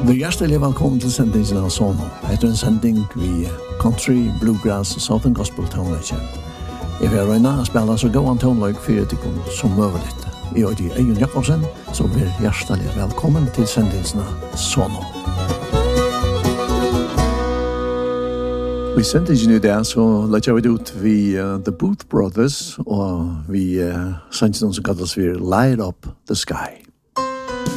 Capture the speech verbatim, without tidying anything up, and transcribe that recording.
Du er hjertelig velkommen til sendingen av Sono. Etter en sending vi country, bluegrass og southern gospel tonelage. Jeg vil røyne å spille så gå an tonelage for at du som møver litt. Jeg er Eion Jakobsen, så vi er hjertelig velkommen til sendingen av Sono. Vi sendingen i dag så lette vi ut vi uh, The Booth Brothers og vi uh, sendte noen som kalles vi Light Up the Sky.